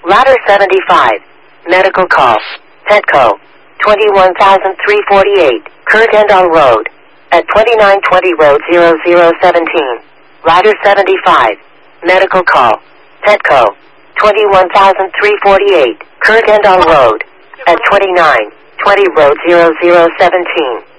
Ladder 75. Medical call. Petco. 21,348. Kirkendall Road. At 2920 Road 0017. Ladder 75. Medical call. Petco. 21,348. Kirkendall Road. At 2920 Road 0017.